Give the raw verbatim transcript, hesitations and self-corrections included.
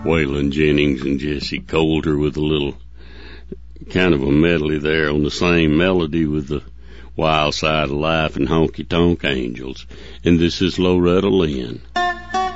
Waylon Jennings and Jesse Coulter with a little kind of a medley there on the same melody with the Wild Side of Life and Honky Tonk Angels. And this is Loretta Lynn.